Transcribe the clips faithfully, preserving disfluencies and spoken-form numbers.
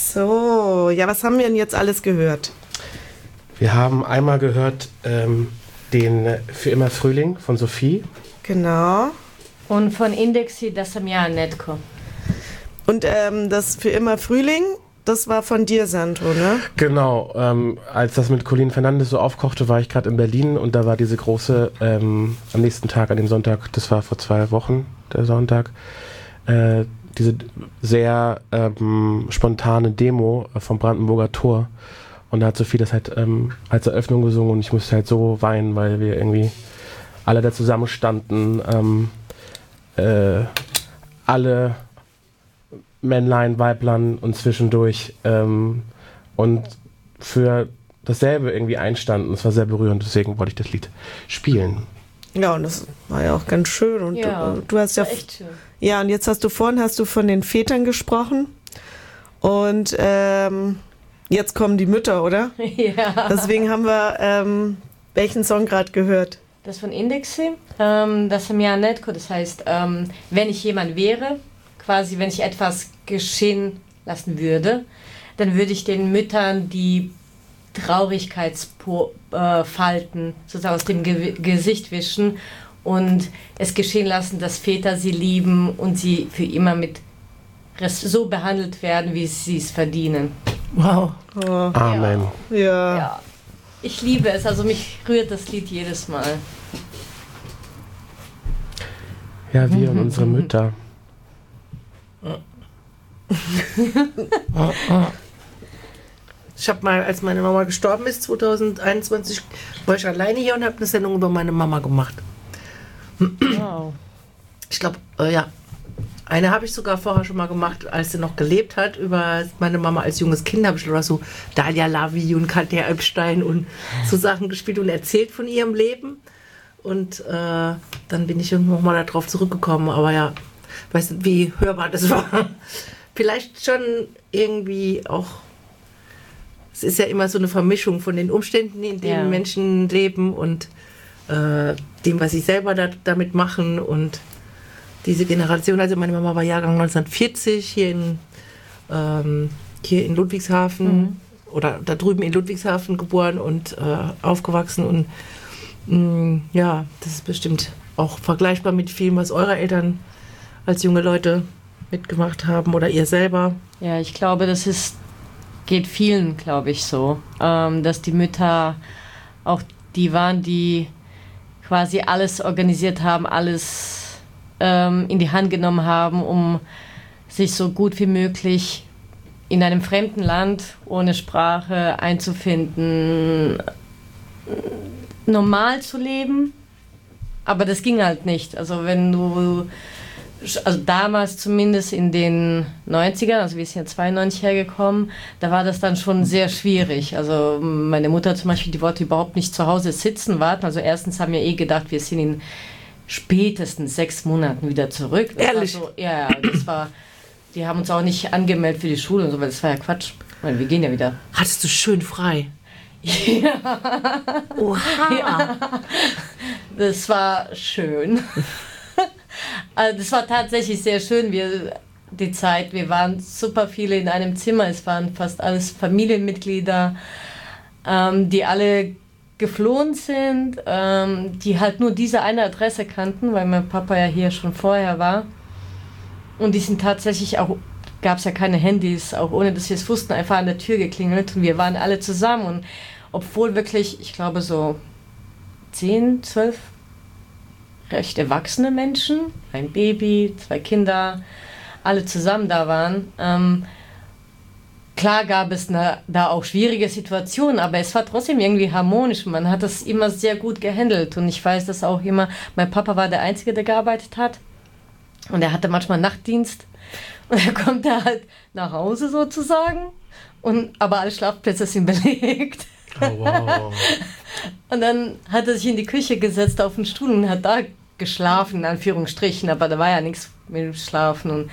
So, ja, was haben wir denn jetzt alles gehört? Wir haben einmal gehört ähm, den Für immer Frühling von Sophie. Genau. Und von Indexi das Samia Netko. Und ähm, das Für immer Frühling, das war von dir, Sandro, ne? Genau, ähm, als das mit Colin Fernandes so aufkochte, war ich gerade in Berlin und da war diese große, ähm, am nächsten Tag, an dem Sonntag, das war vor zwei Wochen, der Sonntag, äh, diese sehr ähm, spontane Demo vom Brandenburger Tor. Und da hat Sophie das halt ähm, als Eröffnung gesungen und ich musste halt so weinen, weil wir irgendwie alle da zusammen standen, ähm, äh, alle Männlein, Weiblein und zwischendurch ähm, und für dasselbe irgendwie einstanden. Es war sehr berührend, deswegen wollte ich das Lied spielen. Ja, und das war ja auch ganz schön. Und Ja, du, du hast ja echt schön. Ja, und jetzt hast du vorhin hast du von den Vätern gesprochen und ähm, jetzt kommen die Mütter, oder? Ja. Deswegen haben wir ähm, welchen Song gerade gehört? Das von Indexi, ähm, das Samia Netko, das heißt, ähm, wenn ich jemand wäre, quasi wenn ich etwas geschehen lassen würde, dann würde ich den Müttern die Traurigkeitsfalten sozusagen aus dem Ge- Gesicht wischen und es geschehen lassen, dass Väter sie lieben und sie für immer mit Res- so behandelt werden, wie sie es verdienen. Wow. Oh. Amen. Ja. Ja. Ja. Ich liebe es, also mich rührt das Lied jedes Mal. Ja, wir und unsere Mütter. Ich habe mal, als meine Mama gestorben ist, zwanzig einundzwanzig, war ich alleine hier und habe eine Sendung über meine Mama gemacht. Wow. Ich glaube, äh, ja, eine habe ich sogar vorher schon mal gemacht, als sie noch gelebt hat, über meine Mama als junges Kind. Habe ich oder so Dalia Lavi und Katja Epstein und so Sachen gespielt und erzählt von ihrem Leben. Und äh, dann bin ich irgendwann mal darauf zurückgekommen. Aber ja, weißt du, wie hörbar das war. Vielleicht schon irgendwie auch, es ist ja immer so eine Vermischung von den Umständen, in denen Ja. Menschen leben und äh, dem, was sie selber da, damit machen. Und diese Generation, also meine Mama war Jahrgang neunzehnhundertvierzig hier in, ähm, hier in Ludwigshafen Mhm. oder da drüben in Ludwigshafen geboren und äh, aufgewachsen. Und mh, ja, das ist bestimmt auch vergleichbar mit vielem, was eure Eltern als junge Leute mitgemacht haben oder ihr selber. Ja, ich glaube, das ist, geht vielen, glaube ich, so, ähm, dass die Mütter auch die waren, die quasi alles organisiert haben, alles ähm, in die Hand genommen haben, um sich so gut wie möglich in einem fremden Land ohne Sprache einzufinden, normal zu leben. Aber das ging halt nicht. Also wenn du, also damals zumindest in den neunzigern, also wir sind ja zweiundneunzig hergekommen, da war das dann schon sehr schwierig. Also meine Mutter zum Beispiel, die wollte überhaupt nicht zu Hause sitzen, warten. Also erstens haben wir eh gedacht, wir sind in spätestens sechs Monaten wieder zurück. Das Ehrlich? War so, ja, das war, die haben uns auch nicht angemeldet für die Schule und so, weil das war ja Quatsch. Ich meine, wir gehen ja wieder. Hattest du schön frei? Ja. Oha! Ja. Das war schön. Also das war tatsächlich sehr schön, wir, die Zeit. Wir waren super viele in einem Zimmer. Es waren fast alles Familienmitglieder, ähm, die alle geflohen sind, ähm, die halt nur diese eine Adresse kannten, weil mein Papa ja hier schon vorher war. Und die sind tatsächlich auch, gab es ja keine Handys, auch ohne dass wir es wussten, einfach an der Tür geklingelt und wir waren alle zusammen. Und obwohl wirklich, ich glaube so zehn, zwölf recht erwachsene Menschen, ein Baby, zwei Kinder, alle zusammen da waren. Ähm, klar gab es na, da auch schwierige Situationen, aber es war trotzdem irgendwie harmonisch. Man hat das immer sehr gut gehandelt und ich weiß das auch immer. Mein Papa war der Einzige, der gearbeitet hat und er hatte manchmal Nachtdienst und er kommt da halt nach Hause sozusagen, und, aber alle Schlafplätze sind belegt. Oh, wow. Und dann hat er sich in die Küche gesetzt auf den Stuhl und hat da geschlafen, in Anführungsstrichen, aber da war ja nichts mit dem Schlafen. Und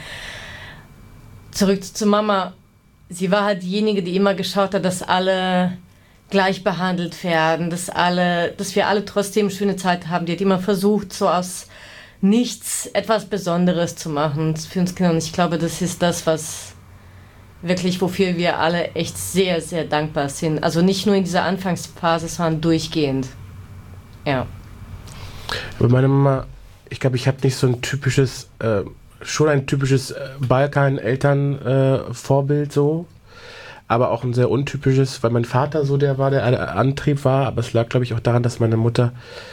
zurück zu Mama, sie war halt diejenige, die immer geschaut hat, dass alle gleich behandelt werden, dass, alle, dass wir alle trotzdem schöne Zeit haben. Die hat immer versucht, so aus nichts etwas Besonderes zu machen für uns Kinder. Und ich glaube, das ist das, was, wirklich, wofür wir alle echt sehr, sehr dankbar sind. Also nicht nur in dieser Anfangsphase, sondern durchgehend. Ja. Aber meine Mama, ich glaube, ich habe nicht so ein typisches, äh, schon ein typisches äh, Balkan-Eltern-Vorbild äh, so, aber auch ein sehr untypisches, weil mein Vater so der war, der äh, Antrieb war, aber es lag, glaube ich, auch daran, dass meine Mutter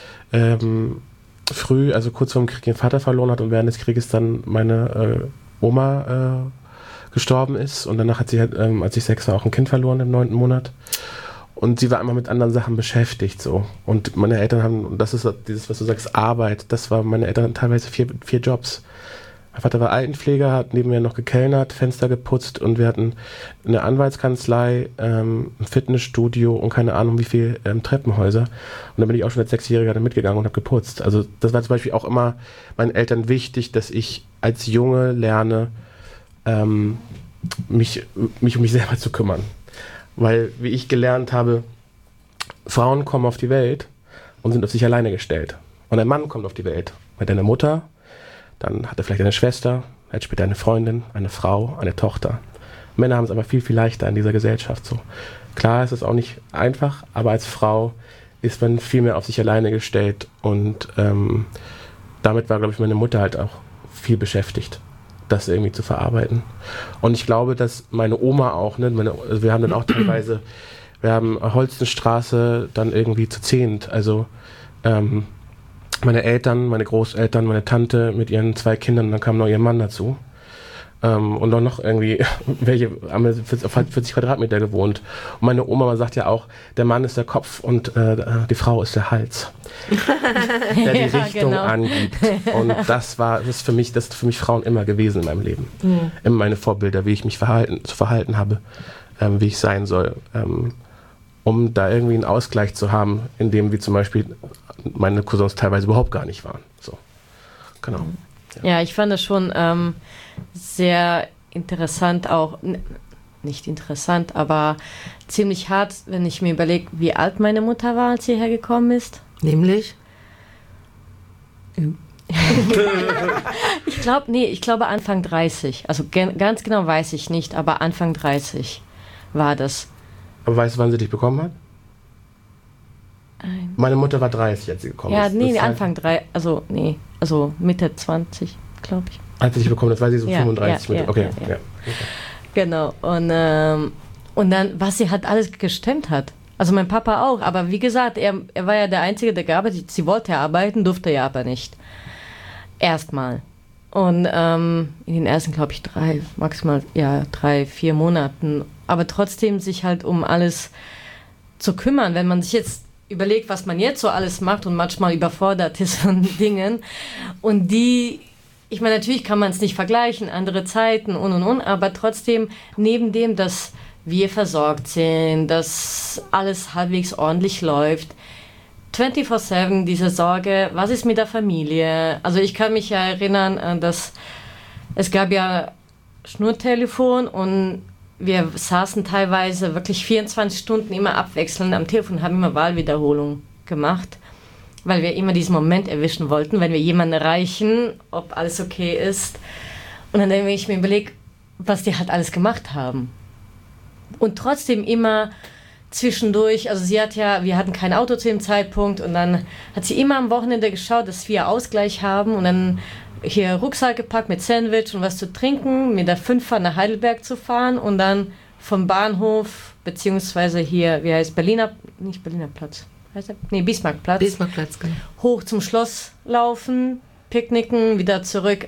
ähm, früh, also kurz vor dem Krieg, ihren Vater verloren hat und während des Krieges dann meine äh, Oma äh, gestorben ist und danach hat sie halt, ähm, als ich sechs war, auch ein Kind verloren im neunten Monat. Und sie war immer mit anderen Sachen beschäftigt, so. Und meine Eltern haben, und das ist dieses, was du sagst, Arbeit, das war, meine Eltern hatten teilweise vier, vier Jobs. Mein Vater war Altenpfleger, hat neben mir noch gekellnert, Fenster geputzt und wir hatten eine Anwaltskanzlei, ähm, ein Fitnessstudio und keine Ahnung wie viel ähm, Treppenhäuser. Und dann bin ich auch schon als Sechsjähriger dann mitgegangen und habe geputzt. Also das war zum Beispiel auch immer meinen Eltern wichtig, dass ich als Junge lerne, ähm, mich, mich um mich selber zu kümmern. Weil, wie ich gelernt habe, Frauen kommen auf die Welt und sind auf sich alleine gestellt. Und ein Mann kommt auf die Welt mit einer Mutter, dann hat er vielleicht eine Schwester, er hat später eine Freundin, eine Frau, eine Tochter. Männer haben es aber viel, viel leichter in dieser Gesellschaft so. Klar ist es auch nicht einfach, aber als Frau ist man viel mehr auf sich alleine gestellt und ähm, damit war, glaube ich, meine Mutter halt auch viel beschäftigt, das irgendwie zu verarbeiten. Und ich glaube, dass meine Oma auch, ne, meine, also wir haben dann auch teilweise, wir haben Holstenstraße dann irgendwie zu zehnt, also ähm, meine Eltern, meine Großeltern, meine Tante mit ihren zwei Kindern, dann kam noch ihr Mann dazu. Ähm, und dann noch irgendwie, welche haben auf vierzig Quadratmeter gewohnt. Und meine Oma sagt ja auch, der Mann ist der Kopf und äh, die Frau ist der Hals. Der die Ja, Richtung genau. angibt. Und das war, das ist für mich, das ist für mich Frauen immer gewesen in meinem Leben. Mhm. Immer meine Vorbilder, wie ich mich verhalten, zu verhalten habe, ähm, wie ich sein soll. Ähm, um da irgendwie einen Ausgleich zu haben, in dem wie zum Beispiel meine Cousins teilweise überhaupt gar nicht waren. So, genau. Ja, ja, ich fand das schon ähm, sehr interessant auch, n- nicht interessant, aber ziemlich hart, wenn ich mir überlege, wie alt meine Mutter war, als sie hergekommen ist. Nämlich? Ich glaube, nee, ich glaube Anfang dreißig. Also gen- ganz genau weiß ich nicht, aber Anfang dreißig war das. Aber weißt du, wann sie dich bekommen hat? Ein- Meine Mutter war dreißig, als sie gekommen Ja, ist. nee, Das heißt, Anfang drei, also nee, also Mitte zwanzig, glaube ich. Als sie dich bekommen hat, war sie so Ja, fünfunddreißig. ja, mit, ja, okay, ja, ja. ja. Genau, und, ähm, und dann, was sie halt alles gestemmt hat. Also mein Papa auch, aber wie gesagt, er, er war ja der Einzige, der gearbeitet hat. Sie wollte arbeiten, durfte ja aber nicht. Erstmal. Und ähm, in den ersten, glaube ich, drei, maximal, ja, drei, vier Monaten. Aber trotzdem sich halt um alles zu kümmern. Wenn man sich jetzt überlegt, was man jetzt so alles macht und manchmal überfordert ist von Dingen. Und die, ich meine, natürlich kann man es nicht vergleichen, andere Zeiten und und und, aber trotzdem, neben dem, dass wir versorgt sind, dass alles halbwegs ordentlich läuft, vierundzwanzig sieben diese Sorge, was ist mit der Familie? Also ich kann mich ja erinnern, dass es gab ja Schnurtelefon und wir saßen teilweise wirklich vierundzwanzig Stunden immer abwechselnd am Telefon und haben immer Wahlwiederholung gemacht, weil wir immer diesen Moment erwischen wollten, wenn wir jemanden erreichen, ob alles okay ist. Und dann habe ich mir überlegt, was die halt alles gemacht haben. Und trotzdem immer zwischendurch, also sie hat ja, wir hatten kein Auto zu dem Zeitpunkt und dann hat sie immer am Wochenende geschaut, dass wir Ausgleich haben und dann hier Rucksack gepackt mit Sandwich und was zu trinken, mit der Fünfer nach Heidelberg zu fahren und dann vom Bahnhof, beziehungsweise hier, wie heißt Berliner, nicht Berliner Platz, heißt der? Nee, Bismarckplatz. Bismarckplatz, genau. Hoch zum Schloss laufen, picknicken, wieder zurück.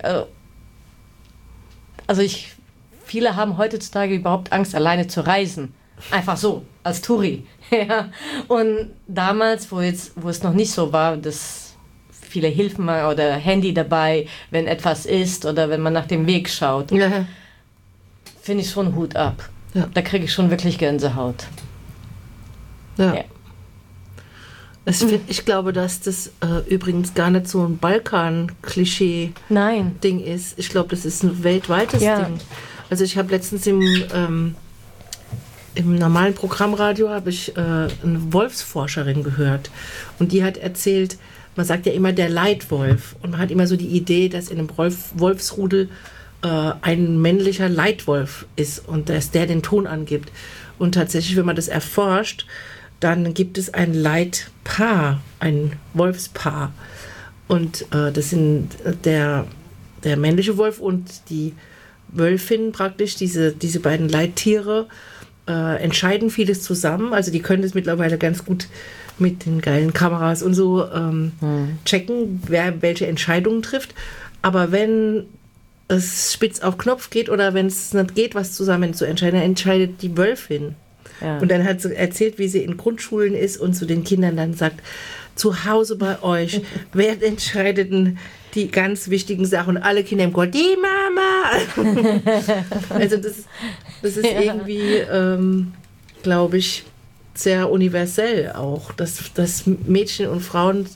Also ich, viele haben heutzutage überhaupt Angst, alleine zu reisen. Einfach so, als Touri. Ja. Und damals, wo, jetzt, wo es noch nicht so war, dass viele Hilfen oder Handy dabei, wenn etwas ist oder wenn man nach dem Weg schaut, Ja. finde ich schon Hut ab. Ja. Da kriege ich schon wirklich Gänsehaut. Ja. Ja. Es, ich glaube, dass das äh, übrigens gar nicht so ein Balkan-Klischee-Ding Nein. ist. Ich glaube, das ist ein weltweites Ja. Ding. Also ich habe letztens im, ähm, im normalen Programmradio habe ich äh, eine Wolfsforscherin gehört und die hat erzählt, man sagt ja immer der Leitwolf und man hat immer so die Idee, dass in einem Wolf, Wolfsrudel äh, ein männlicher Leitwolf ist und dass der den Ton angibt. Und tatsächlich, wenn man das erforscht, dann gibt es ein Leitpaar, ein Wolfspaar. Und äh, das sind der, der männliche Wolf und die Wölfin praktisch, diese, diese beiden Leittiere, äh, entscheiden vieles zusammen. Also die können das mittlerweile ganz gut mit den geilen Kameras und so ähm, hm. checken, wer welche Entscheidungen trifft. Aber wenn es spitz auf Knopf geht oder wenn es nicht geht, was zusammen zu entscheiden, dann entscheidet die Wölfin. Ja. Und dann hat sie erzählt, wie sie in Grundschulen ist und zu den Kindern dann sagt, zu Hause bei euch, wer entscheidet denn die ganz wichtigen Sachen? Und alle Kinder im Chor, die Mama! Also das, das ist ja. irgendwie, ähm, glaube ich, sehr universell auch, dass, dass Mädchen und Frauen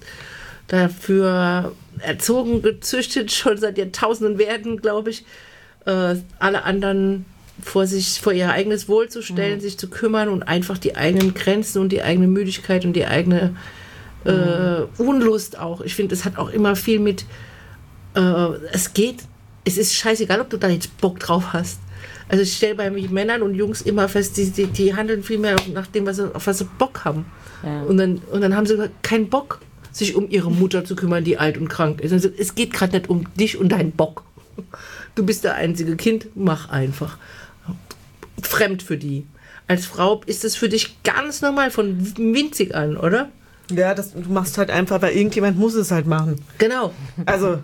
dafür erzogen, gezüchtet, schon seit Jahrtausenden werden, glaube ich, äh, alle anderen vor sich, vor ihr eigenes Wohl zu stellen, mhm. sich zu kümmern und einfach die eigenen Grenzen und die eigene Müdigkeit und die eigene äh, mhm. Unlust auch. Ich finde, das hat auch immer viel mit, äh, es geht, es ist scheißegal, ob du da jetzt Bock drauf hast. Also ich stelle bei Männern und Jungs immer fest, die, die, die handeln viel mehr nach dem, was sie, auf was sie Bock haben. Ja. Und, dann, und dann haben sie keinen Bock, sich um ihre Mutter zu kümmern, die alt und krank ist. Also es geht gerade nicht um dich und deinen Bock. Du bist der einzige Kind, mach einfach. Fremd für die. Als Frau ist das für dich ganz normal von winzig an, oder? Ja, das, du machst halt einfach, weil irgendjemand muss es halt machen. Genau. Also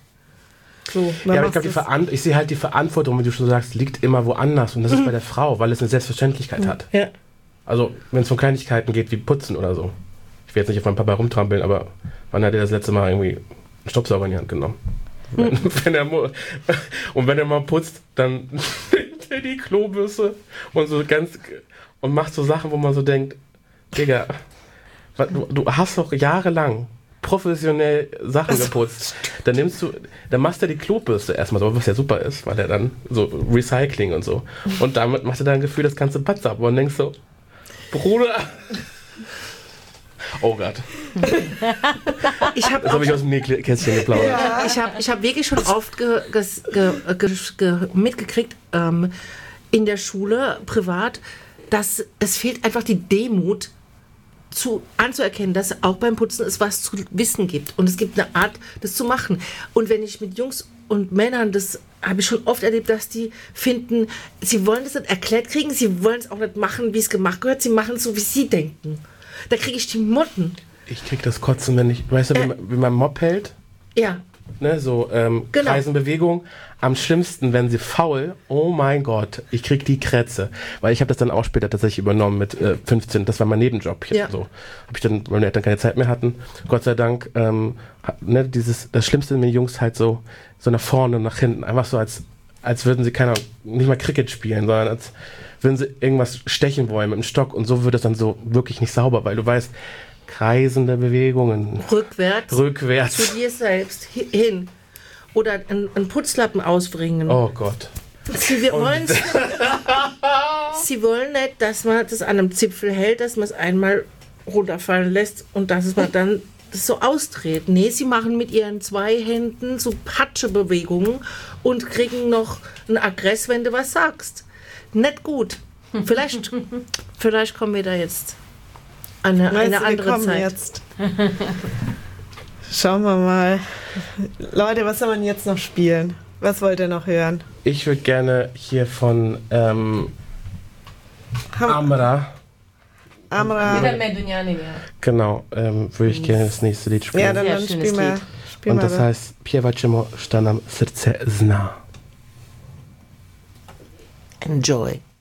so. Ja, aber ich glaube, Veran- ich sehe halt die Verantwortung, wie du schon sagst, liegt immer woanders. Und das mhm. ist bei der Frau, weil es eine Selbstverständlichkeit mhm. hat. Ja. Also, wenn es um Kleinigkeiten geht, wie Putzen oder so. Ich will jetzt nicht auf meinen Papa rumtrampeln, aber wann hat er das letzte Mal irgendwie einen Staubsauger in die Hand genommen? Mhm. Wenn, wenn er mu- und wenn er mal putzt, dann nimmt er die Klobürste und so ganz und macht so Sachen, wo man so denkt, Digga, du, du hast doch jahrelang professionell Sachen geputzt. Dann nimmst du, dann machst du die Klobürste erstmal so, was ja super ist, weil er dann so Recycling und so. Und damit machst du dann ein Gefühl, das ganze Bad ab und denkst so, Bruder. Oh Gott. Ich hab das habe ich aus dem Nähkästchen geplaudert. Ja. Ich habe ich hab wirklich schon oft ge, ges, ge, ge, ge, mitgekriegt, ähm, in der Schule, privat, dass es fehlt einfach die Demut, zu, anzuerkennen, dass auch beim Putzen es was zu wissen gibt. Und es gibt eine Art, das zu machen. Und wenn ich mit Jungs und Männern, das habe ich schon oft erlebt, dass die finden, sie wollen das nicht erklärt kriegen, sie wollen es auch nicht machen, wie es gemacht gehört, sie machen es so, wie sie denken. Da kriege ich die Motten. Ich kriege das Kotzen, wenn ich, weißt du, äh, wie, man, wie man Mob hält? Ja. Ne, so ähm, genau. Kreisenbewegung. Am schlimmsten, wenn sie faul, oh mein Gott, ich krieg die Krätze. Weil ich habe das dann auch später tatsächlich übernommen mit äh, fünfzehn, das war mein Nebenjob. Hier, ja. so. Habe ich dann, weil meine Eltern keine Zeit mehr hatten, Gott sei Dank, ähm, ne, dieses, das Schlimmste mit den Jungs halt so, so nach vorne und nach hinten, einfach so als, als würden sie keine, nicht mal Cricket spielen, sondern als würden sie irgendwas stechen wollen mit dem Stock und so wird es dann so wirklich nicht sauber, weil du weißt, kreisende Bewegungen. Rückwärts. Rückwärts. Zu dir selbst hin. Oder einen, einen Putzlappen ausbringen. Oh Gott. Sie wollen Sie wollen nicht, dass man das an einem Zipfel hält, dass man es einmal runterfallen lässt und dass man dann das so ausdreht. Nee, sie machen mit ihren zwei Händen so Patschebewegungen und kriegen noch einen Aggress, wenn du was sagst. Nicht gut. Vielleicht, vielleicht kommen wir da jetzt an eine, eine du, andere Zeit. Jetzt. Schauen wir mal. Leute, was soll man jetzt noch spielen? Was wollt ihr noch hören? Ich würde gerne hier von ähm, Amra. Amra. Genau, ähm, würde ich gerne das nächste Lied spielen. Ja, dann, dann spielen wir. Spiel Und das da. heißt Piewačemo šta nam srce zna. Enjoy.